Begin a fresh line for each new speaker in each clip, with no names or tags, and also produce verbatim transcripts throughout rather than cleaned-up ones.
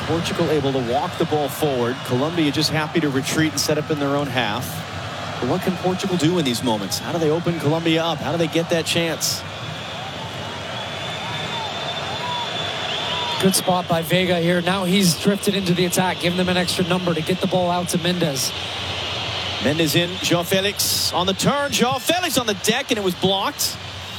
Portugal able to walk the ball forward. Colombia just happy to retreat and set up in their own half. But what can Portugal do in these moments? How do they open Colombia up? How do they get that chance?
Good spot by Vega here. Now he's drifted into the attack, giving them an extra number to get the ball out to Mendes.
Mendes in, João Felix on the turn. João Felix on the deck, and it was blocked.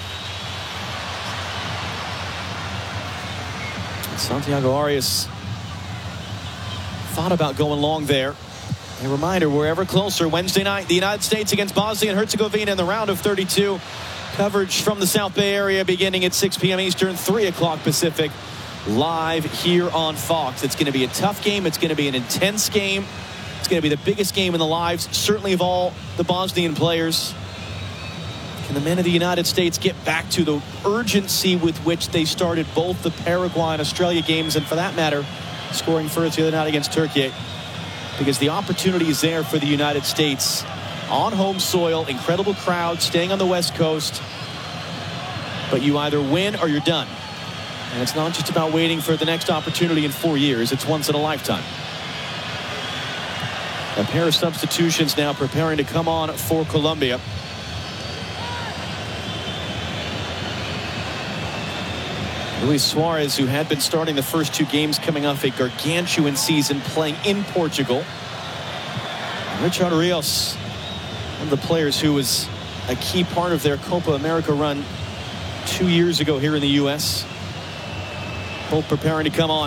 Santiago Arias thought about going long there. A reminder, we're ever closer. Wednesday night, the United States against Bosnia and Herzegovina in the round of thirty-two. Coverage from the South Bay area beginning at six p m Eastern, three o'clock Pacific. Live here on Fox. It's going to be a tough game. It's going to be an intense game. It's going to be the biggest game in the lives, certainly of all the Bosnian players. Can the men of the United States get back to the urgency with which they started both the Paraguay and Australia games, and for that matter, scoring first the other night against Turkey? Because the opportunity is there for the United States on home soil, incredible crowd, staying on the West Coast. But you either win or you're done. And it's not just about waiting for the next opportunity in four years. It's once in a lifetime. A pair of substitutions now preparing to come on for Colombia. Luis Suarez, who had been starting the first two games coming off a gargantuan season playing in Portugal. Richard Rios, one of the players who was a key part of their Copa America run two years ago here in the U S Both preparing to come on.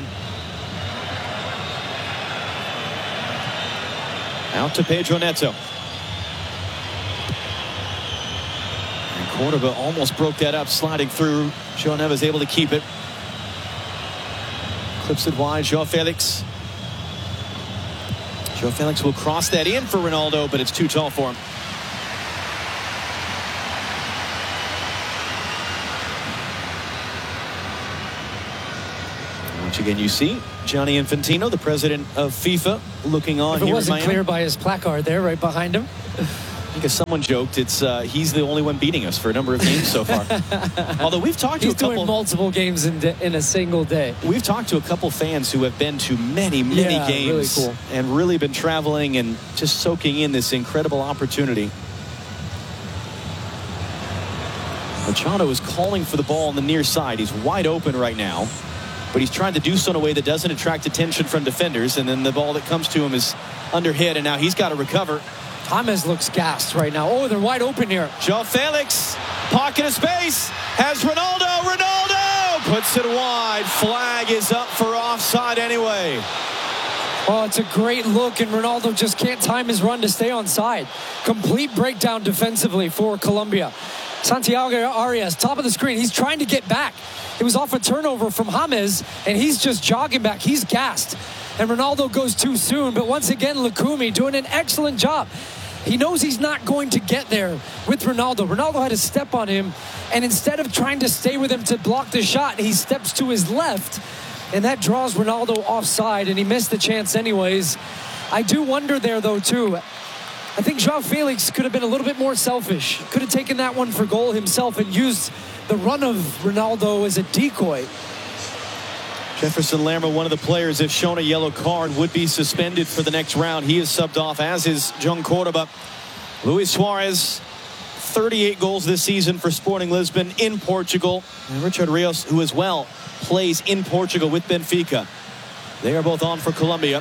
Out to Pedro Neto. And Cordoba almost broke that up, sliding through. João Neves able to keep it. Clips it wide, João Felix. João Felix will cross that in for Ronaldo, but it's too tall for him. Once again, you see Gianni Infantino, the president of FIFA, looking on
if it
here
wasn't
in Miami.
clear by his placard there right behind him.
I think as someone joked, it's uh, he's the only one beating us for a number of games so far. Although we've talked to
he's
a couple
doing multiple games in, in a single day.
We've talked to a couple fans who have been to many, many
yeah,
games
really cool.
and really been traveling and just soaking in this incredible opportunity. Machado is calling for the ball on the near side. He's wide open right now, but he's trying to do so in a way that doesn't attract attention from defenders, and then the ball that comes to him is under hit, and now he's got to recover.
James looks gassed right now. Oh, they're wide open here.
João Felix, pocket of space, has Ronaldo, Ronaldo puts it wide. Flag is up for offside anyway.
Oh, it's a great look, and Ronaldo just can't time his run to stay on side. Complete breakdown defensively for Colombia. Santiago Arias, top of the screen. He's trying to get back. It was off a turnover from James, and he's just jogging back. He's gassed. And Ronaldo goes too soon, but once again, Lukumi doing an excellent job. He knows he's not going to get there with Ronaldo. Ronaldo had to step on him, and instead of trying to stay with him to block the shot, he steps to his left, and that draws Ronaldo offside, and he missed the chance anyways. I do wonder there, though, too. I think João Felix could have been a little bit more selfish. Could have taken that one for goal himself and used the run of Ronaldo as a decoy.
Jefferson Lerma, one of the players, if shown a yellow card, would be suspended for the next round. He is subbed off, as is John Cordoba. Luis Suarez, thirty-eight goals this season for Sporting Lisbon in Portugal. And Richard Rios, who as well plays in Portugal with Benfica. They are both on for Colombia.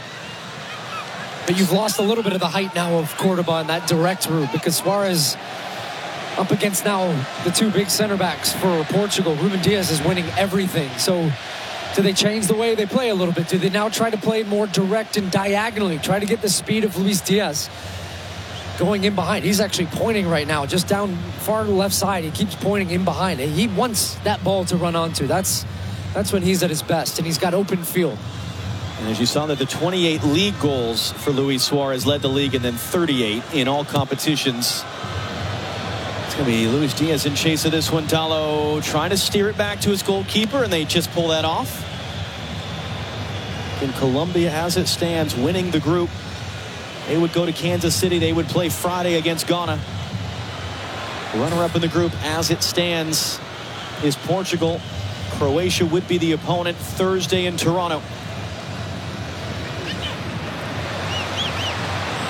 But you've lost a little bit of the height now of Cordoba in that direct route, because Suarez up against now the two big center backs for Portugal. Ruben Diaz is winning everything. So do they change the way they play a little bit? Do they now try to play more direct and diagonally? Try to get the speed of Luis Diaz going in behind. He's actually pointing right now, just down far to the left side. He keeps pointing in behind. He wants that ball to run onto. That's, that's when he's at his best, and he's got open field.
And as you saw, that the twenty-eight league goals for Luis Suarez led the league, and then thirty-eight in all competitions. It's going to be Luis Diaz in chase of this one. Dalo trying to steer it back to his goalkeeper, and they just pull that off. In Colombia, as it stands, winning the group. They would go to Kansas City. They would play Friday against Ghana. Runner-up in the group, as it stands, is Portugal. Croatia would be the opponent Thursday in Toronto.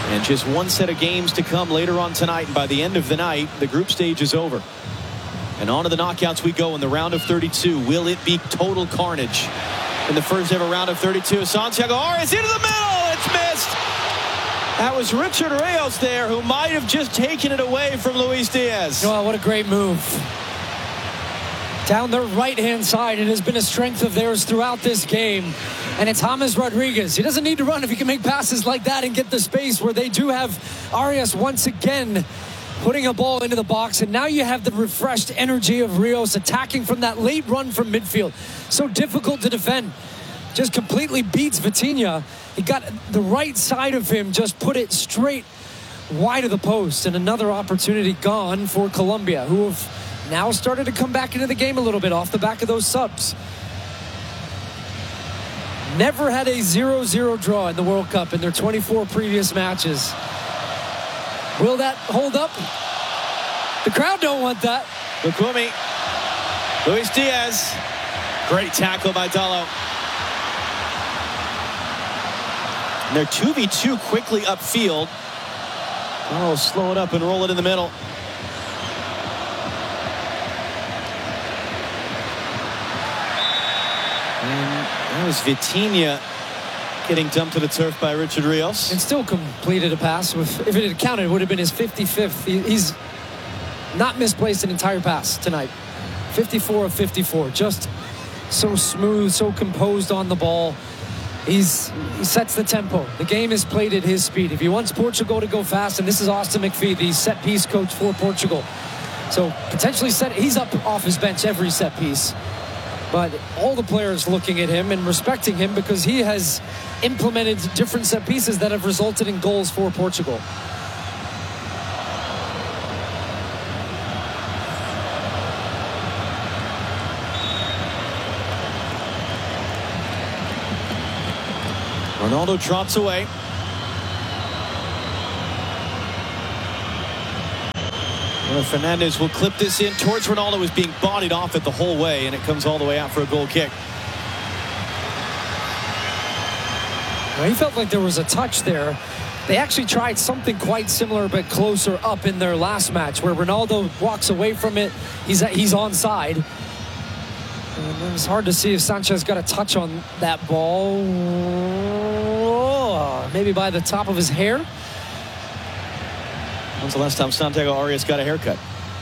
And just one set of games to come later on tonight. And by the end of the night, the group stage is over. And on to the knockouts we go in the round of thirty-two. Will it be total carnage in the first ever round of thirty-two? Santiago Arias into the middle. It's missed. That was Richard Rios there, who might have just taken it away from Luis Diaz.
Oh, what a great move. Down the right-hand side. It has been a strength of theirs throughout this game. And it's James Rodriguez. He doesn't need to run if he can make passes like that and get the space where they do have Arias once again putting a ball into the box. And now you have the refreshed energy of Rios attacking from that late run from midfield. So difficult to defend. Just completely beats Vitinha. He got the right side of him, just put it straight wide of the post. And another opportunity gone for Colombia, who have now started to come back into the game a little bit off the back of those subs. Never had a zero zero draw in the World Cup in their twenty-four previous matches. Will that hold up? The crowd don't want that.
Lukumi. Luis Diaz. Great tackle by Dalot. And they're two v two quickly upfield. Oh, slow it up and roll it in the middle. And that was Vitinha getting dumped to the turf by Richard Rios.
And still completed a pass. With, if it had counted, it would have been his fifty-fifth. He, he's not misplaced an entire pass tonight. fifty-four of fifty-four. Just so smooth, so composed on the ball. He's, he sets the tempo. The game is played at his speed. If he wants Portugal to go fast, and this is Austin McPhee, the set piece coach for Portugal. So potentially set, he's up off his bench every set piece. But all the players looking at him and respecting him because he has implemented different set pieces that have resulted in goals for Portugal.
Ronaldo trots away. Fernandez will clip this in towards Ronaldo, who's being bodied off it the whole way, and it comes all the way out for a goal kick.
Well, he felt like there was a touch there. They actually tried something quite similar but closer up in their last match where Ronaldo walks away from it. He's, he's onside. And it's hard to see if Sanchez got a touch on that ball. Oh, maybe by the top of his hair.
When's the last time Santiago Arias got a haircut?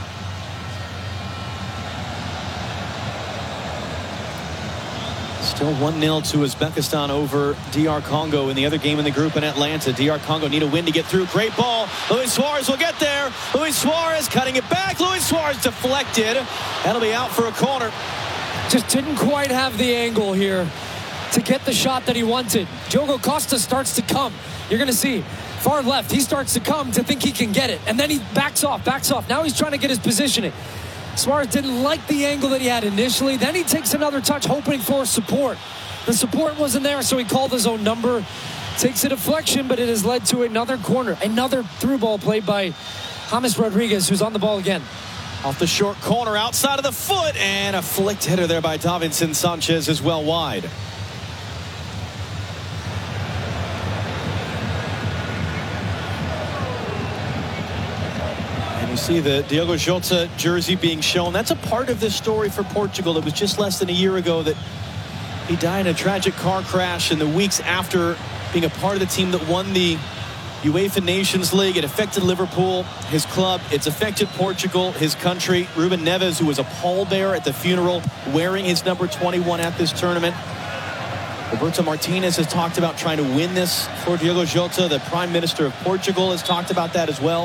Still one nil to Uzbekistan over D R Congo in the other game in the group in Atlanta. D R Congo need a win to get through. Great ball. Luis Suarez will get there. Luis Suarez cutting it back. Luis Suarez deflected. That'll be out for a corner.
Just didn't quite have the angle here to get the shot that he wanted. Diogo Costa starts to come. You're going to see far left. He starts to come to think he can get it. And then he backs off, backs off. Now he's trying to get his positioning. Suarez didn't like the angle that he had initially. Then he takes another touch hoping for support. The support wasn't there, so he called his own number. Takes a deflection, but it has led to another corner. Another through ball played by James Rodriguez, who's on the ball again.
Off the short corner, outside of the foot, and a flicked header there by Davinson Sanchez as well wide. And you see the Diogo Jota jersey being shown. That's a part of this story for Portugal. It was just less than a year ago that he died in a tragic car crash in the weeks after being a part of the team that won the UEFA Nations League. It affected Liverpool, his club. It's affected Portugal, his country. Ruben Neves, who was a pallbearer at the funeral, wearing his number twenty-one at this tournament. Roberto Martinez has talked about trying to win this for Diogo Jota. The Prime Minister of Portugal has talked about that as well.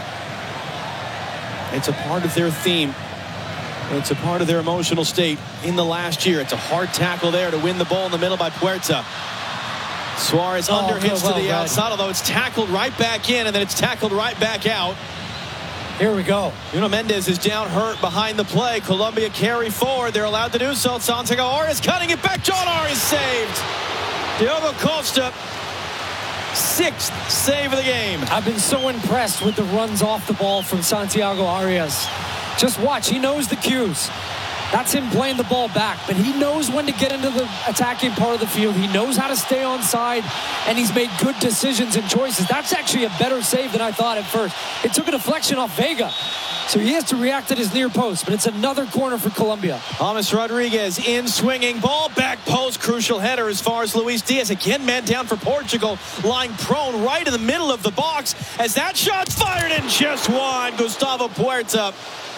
It's a part of their theme. It's a part of their emotional state in the last year. It's a hard tackle there to win the ball in the middle by Puerta. Suarez oh, under hits well, to the well, outside, although it's tackled right back in, and then it's tackled right back out.
Here we go.
Nuno Mendes is down hurt behind the play. Colombia carry forward. They're allowed to do so. Santiago Arias cutting it back. John Arias saved. Diogo Costa, sixth save of the game.
I've been so impressed with the runs off the ball from Santiago Arias. Just watch. He knows the cues. That's him playing the ball back, but he knows when to get into the attacking part of the field. He knows how to stay on side, and he's made good decisions and choices. That's actually a better save than I thought at first. It took a deflection off Vega, so he has to react at his near post, but it's another corner for Colombia.
James Rodriguez in swinging, ball back post, crucial header as far as Luis Diaz. Again, man down for Portugal, lying prone right in the middle of the box as that shot's fired in just wide. Gustavo Puerta.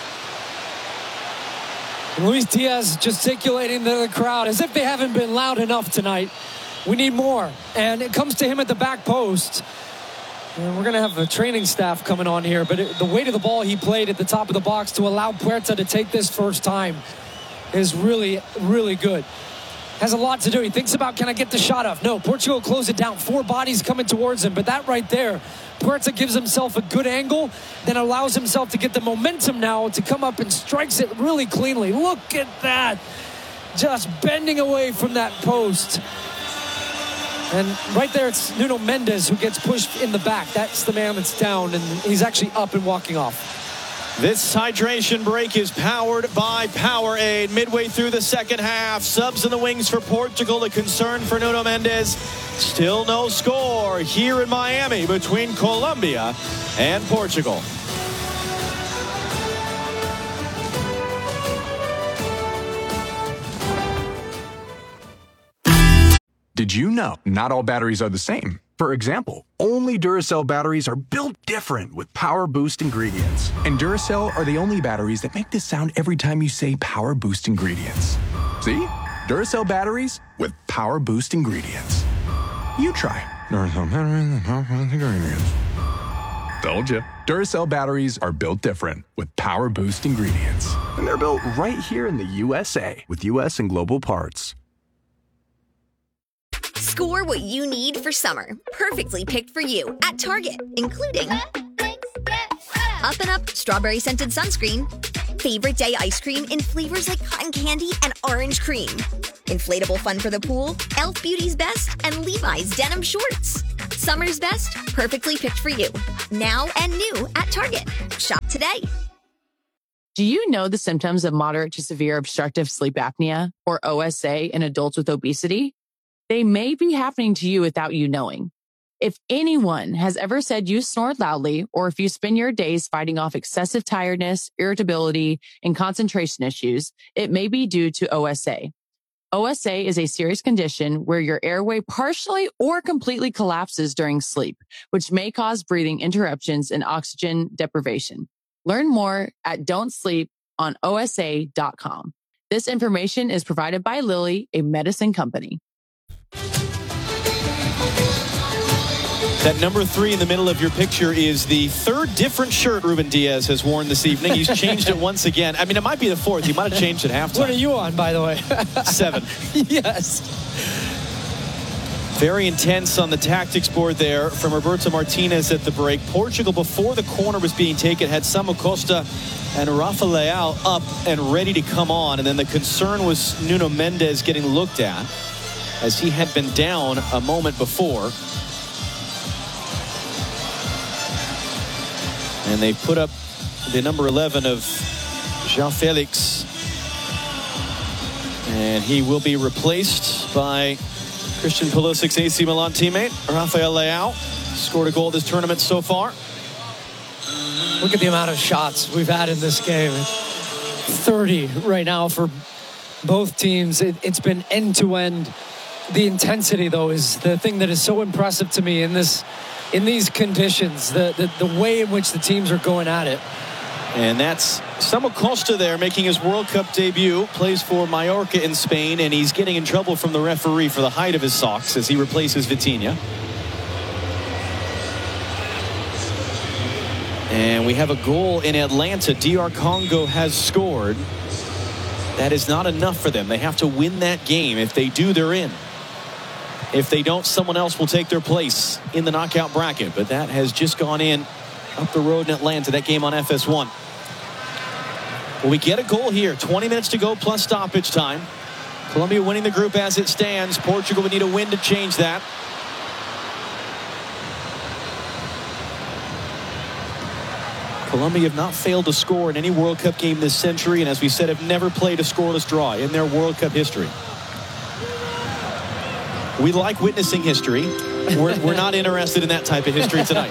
And Luis Diaz gesticulating to the crowd as if they haven't been loud enough tonight. We need more. And it comes to him at the back post. And we're going to have a training staff coming on here, but it, the weight of the ball he played at the top of the box to allow Puerta to take this first time is really, really good. Has a lot to do. He thinks about, can I get the shot off? No, Portugal close it down. Four bodies coming towards him, but that right there, Puerta gives himself a good angle, then allows himself to get the momentum now to come up and strikes it really cleanly. Look at that. Just bending away from that post. And right there, it's Nuno Mendes who gets pushed in the back. That's the man that's down, and he's actually up and walking off.
This hydration break is powered by Powerade. Midway through the second half, subs in the wings for Portugal. A concern for Nuno Mendes. Still no score here in Miami between Colombia and Portugal.
Did you know not all batteries are the same? For example, only Duracell batteries are built different with Power Boost ingredients. And Duracell are the only batteries that make this sound every time you say Power Boost ingredients. See? Duracell batteries with Power Boost ingredients. You try. Duracell batteries with Power Boost ingredients. Told you. Duracell batteries are built different with Power Boost ingredients. And they're built right here in the U S A with U S and global parts.
Score what you need for summer. Perfectly picked for you at Target, including Up and Up Strawberry Scented Sunscreen, Favorite Day Ice Cream in flavors like cotton candy and orange cream, Inflatable Fun for the Pool, e l f Beauty's Best, and Levi's Denim Shorts. Summer's best, perfectly picked for you. Now and new at Target. Shop today.
Do you know the symptoms of moderate to severe obstructive sleep apnea, or O S A, in adults with obesity? They may be happening to you without you knowing. If anyone has ever said you snore loudly, or if you spend your days fighting off excessive tiredness, irritability, and concentration issues, it may be due to O S A. O S A is a serious condition where your airway partially or completely collapses during sleep, which may cause breathing interruptions and oxygen deprivation. Learn more at don't sleep on O S A dot com. This information is provided by Lilly, a medicine company.
That number three in the middle of your picture is the third different shirt Ruben Diaz has worn this evening. He's changed it once again. I mean, it might be the fourth. He might have changed it halftime.
What are you on, by the way?
Seven.
Yes.
Very intense on the tactics board there from Roberto Martinez at the break. Portugal, before the corner was being taken, had Samu Costa and Rafa Leao up and ready to come on. And then the concern was Nuno Mendes getting looked at, as he had been down a moment before. And they put up the number eleven of João Felix. And he will be replaced by Christian Pulisic's A C Milan teammate, Rafael Leao. Scored a goal this tournament so far.
Look at the amount of shots we've had in this game. thirty right now for both teams. It, it's been end-to-end. The intensity, though, is the thing that is so impressive to me in this, in these conditions. The, the the way in which the teams are going at it.
And that's Samu Costa there making his World Cup debut. Plays for Mallorca in Spain, and he's getting in trouble from the referee for the height of his socks as he replaces Vitinha. And we have a goal in Atlanta. D R Congo has scored. That is not enough for them. They have to win that game. If they do, they're in. If they don't, someone else will take their place in the knockout bracket. But that has just gone in up the road in Atlanta. That game on F S one. Well, we get a goal here. twenty minutes to go plus stoppage time. Colombia winning the group as it stands. Portugal would need a win to change that. Colombia have not failed to score in any World Cup game this century, and as we said, have never played a scoreless draw in their World Cup history. We like witnessing history. We're, we're not interested in that type of history tonight.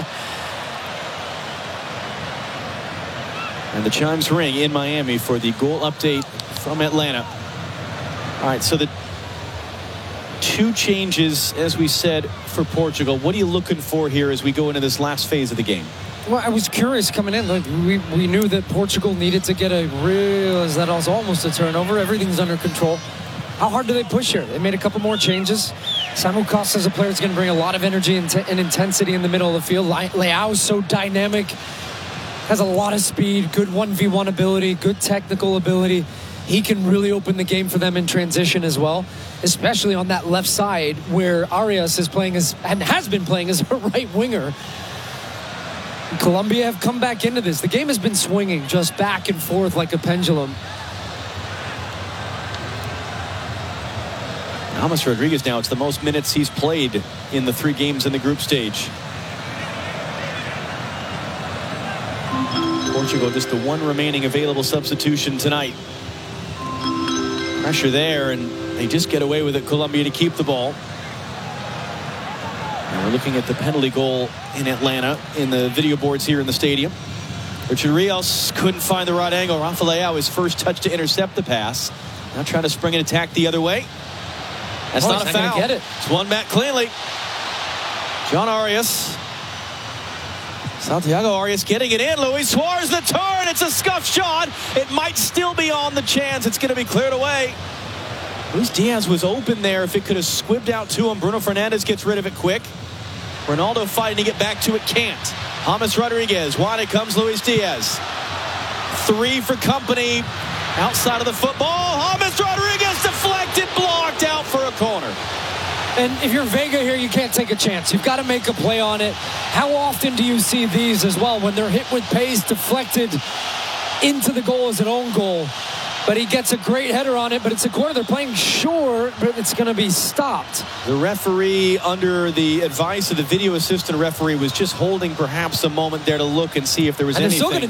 And the chimes ring in Miami for the goal update from Atlanta. All right, so the two changes, as we said, for Portugal. What are you looking for here as we go into this last phase of the game?
Well, I was curious coming in. Like we, we knew that Portugal needed to get a real, is that was almost a turnover. Everything's under control. How hard do they push here? They made a couple more changes. Samu Costa as a player is going to bring a lot of energy and, and intensity in the middle of the field. Leao is so dynamic, has a lot of speed, good one v one ability, good technical ability. He can really open the game for them in transition as well, especially on that left side where Arias is playing as, and has been playing as a right winger. Colombia have come back into this. The game has been swinging just back and forth like a pendulum.
James Rodriguez now, it's the most minutes he's played in the three games in the group stage. Portugal just the one remaining available substitution tonight. Pressure there, and they just get away with it, Colombia, to keep the ball. And we're looking at the penalty goal in Atlanta in the video boards here in the stadium. Richard Rios couldn't find the right angle. Rafa Leao, his first touch to intercept the pass. Now trying to spring an attack the other way. That's
oh,
not a foul.
Get it.
It's one back cleanly. John Arias. Santiago Arias getting it in. Luis Suarez the turn. It's a scuff shot. It might still be on the chance. It's going to be cleared away. Luis Diaz was open there. If it could have squibbed out to him, Bruno Fernandes gets rid of it quick. Ronaldo fighting to get back to it, can't. James Rodriguez. Wide it comes Luis Diaz. Three for company outside of the football. James Rodriguez deflected, blocked out for a corner.
And if you're Vega here, you can't take a chance. You've got to make a play on it. How often do you see these as well when they're hit with pace, deflected into the goal as an own goal? But he gets a great header on it, but it's a corner. They're playing short, but it's going to be stopped.
The referee, under the advice of the video assistant referee, was just holding perhaps a moment there to look and see if there was
and
anything.
They're still going to